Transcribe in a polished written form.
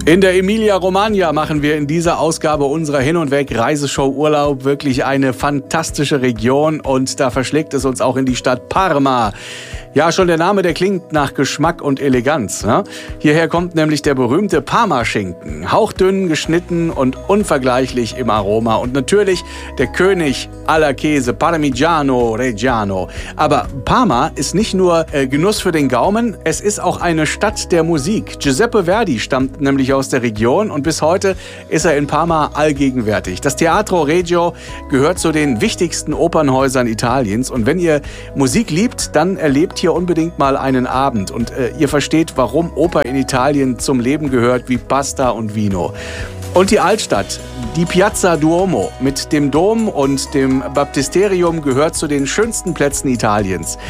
In der Emilia-Romagna machen wir in dieser Ausgabe unserer Hin- und Weg-Reiseshow Urlaub wirklich eine fantastische Region und da verschlägt es uns auch in die Stadt Parma. Ja, schon der Name, der klingt nach Geschmack und Eleganz. Ne? Hierher kommt nämlich der berühmte Parma-Schinken. Hauchdünn geschnitten und unvergleichlich im Aroma. Und natürlich der König aller Käse, Parmigiano Reggiano. Aber Parma ist nicht nur Genuss für den Gaumen, es ist auch eine Stadt der Musik. Giuseppe Verdi stammt nämlich aus der Region und bis heute ist er in Parma allgegenwärtig. Das Teatro Regio gehört zu den wichtigsten Opernhäusern Italiens. Und wenn ihr Musik liebt, dann erlebt hier unbedingt mal einen Abend und ihr versteht, warum Oper in Italien zum Leben gehört wie Pasta und Vino. Und die Altstadt, die Piazza Duomo mit dem Dom und dem Baptisterium gehört zu den schönsten Plätzen Italiens.